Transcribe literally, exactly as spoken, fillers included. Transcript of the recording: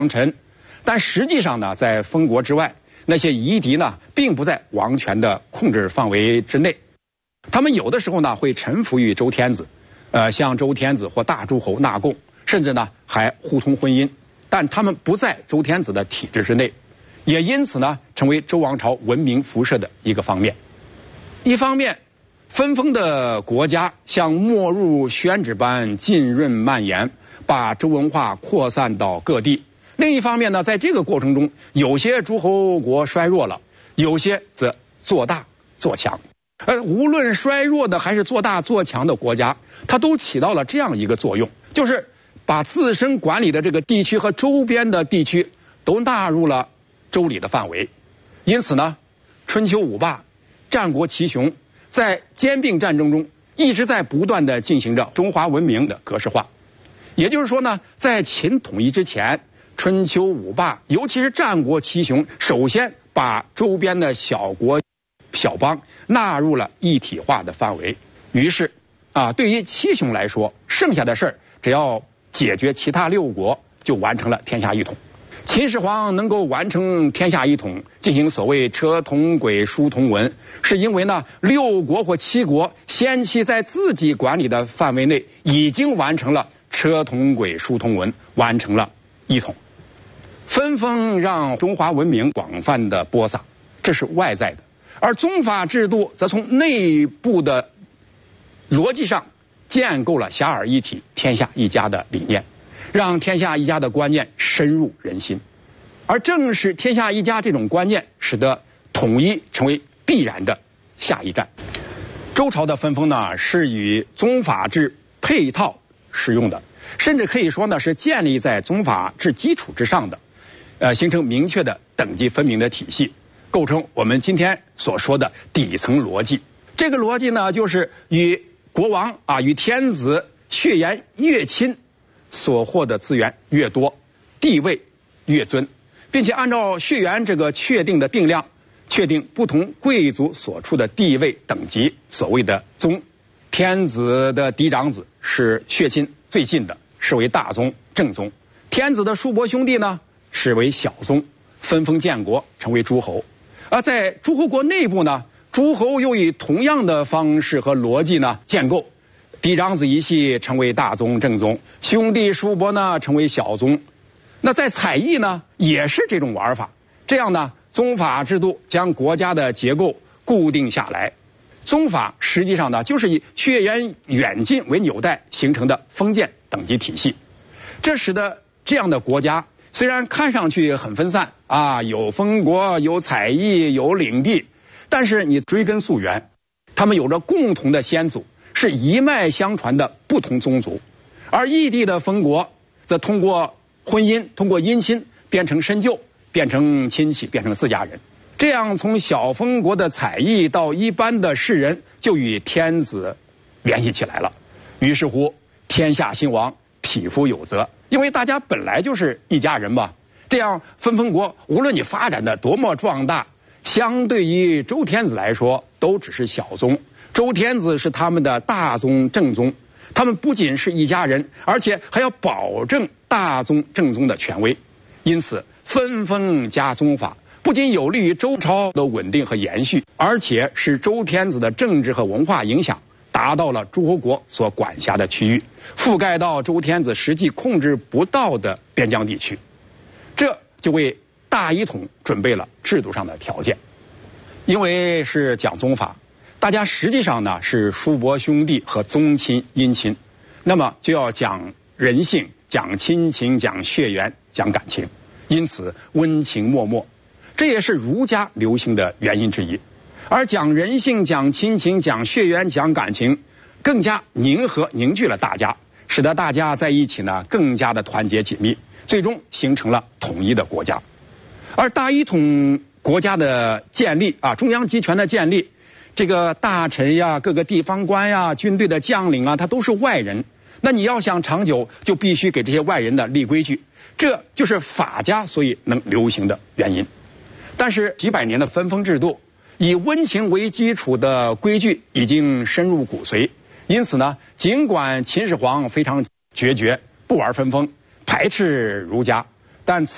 王臣，但实际上呢，在封国之外，那些夷狄呢，并不在王权的控制范围之内。他们有的时候呢，会臣服于周天子，呃，向周天子或大诸侯纳贡，甚至呢还互通婚姻。但他们不在周天子的体制之内，也因此呢，成为周王朝文明辐射的一个方面。一方面，分封的国家像没入宣纸般浸润蔓延，把周文化扩散到各地。另一方面呢，在这个过程中，有些诸侯国衰弱了，有些则做大做强。而无论衰弱的还是做大做强的国家，它都起到了这样一个作用，就是把自身管理的这个地区和周边的地区都纳入了周礼的范围。因此呢，春秋五霸、战国七雄在兼并战争中一直在不断的进行着中华文明的格式化。也就是说呢，在秦统一之前，春秋五霸，尤其是战国七雄，首先把周边的小国小邦纳入了一体化的范围。于是啊，对于七雄来说，剩下的事儿只要解决其他六国，就完成了天下一统。秦始皇能够完成天下一统，进行所谓车同轨书同文，是因为呢，六国或七国先期在自己管理的范围内已经完成了车同轨书同文，完成了一统。分封让中华文明广泛的播撒，这是外在的。而宗法制度则从内部的逻辑上建构了遐迩一体、天下一家的理念，让天下一家的观念深入人心。而正是天下一家这种观念，使得统一成为必然的下一站。周朝的分封呢，是与宗法制配套使用的，甚至可以说呢，是建立在宗法制基础之上的，呃，形成明确的等级分明的体系，构成我们今天所说的底层逻辑。这个逻辑呢，就是与国王啊，与天子血缘越亲，所获的资源越多，地位越尊，并且按照血缘这个确定的定量，确定不同贵族所处的地位等级，所谓的宗。天子的嫡长子是血亲最近的，是为大宗正宗；天子的叔伯兄弟呢，是为小宗，分封建国，成为诸侯。而在诸侯国内部呢，诸侯又以同样的方式和逻辑呢建构，嫡长子一系成为大宗正宗，兄弟叔伯呢成为小宗。那在采邑呢，也是这种玩法。这样呢，宗法制度将国家的结构固定下来。宗法实际上呢，就是以血缘远近为纽带形成的封建等级体系。这使得这样的国家虽然看上去很分散啊，有封国，有采邑，有领地，但是你追根溯源，他们有着共同的先祖，是一脉相传的不同宗族。而异地的封国则通过婚姻，通过姻亲变成深旧，变成亲戚，变成私家人。这样从小封国的采邑到一般的士人，就与天子联系起来了。于是乎，天下兴亡，匹夫有责，因为大家本来就是一家人嘛。这样分封国，无论你发展的多么壮大，相对于周天子来说，都只是小宗。周天子是他们的大宗正宗，他们不仅是一家人，而且还要保证大宗正宗的权威。因此，分封加宗法不仅有利于周朝的稳定和延续，而且使周天子的政治和文化影响达到了诸侯国所管辖的区域，覆盖到周天子实际控制不到的边疆地区。这就为大一统准备了制度上的条件。因为是讲宗法，大家实际上呢是叔伯兄弟和宗亲姻亲，那么就要讲人性，讲亲情，讲血缘，讲感情，因此温情脉脉，这也是儒家流行的原因之一。而讲人性，讲亲情，讲血缘，讲感情，更加凝合凝聚了大家，使得大家在一起呢更加的团结紧密，最终形成了统一的国家。而大一统国家的建立啊，中央集权的建立，这个大臣呀、各个地方官呀、军队的将领啊，他都是外人。那你要想长久，就必须给这些外人的立规矩，这就是法家所以能流行的原因。但是几百年的分封制度，以温情为基础的规矩已经深入骨髓，因此呢，尽管秦始皇非常决绝，不玩分封，排斥儒家，但此